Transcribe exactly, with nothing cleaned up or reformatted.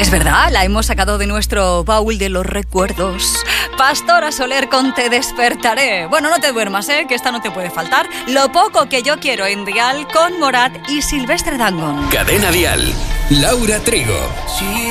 Es verdad, la hemos sacado de nuestro baúl de los recuerdos. Pastora Soler con Te despertaré. Bueno, no te duermas, ¿eh? Que esta no te puede faltar. Lo poco que yo quiero en Dial con Morat y Silvestre Dangond. Cadena Dial, Laura Trigo. Sí.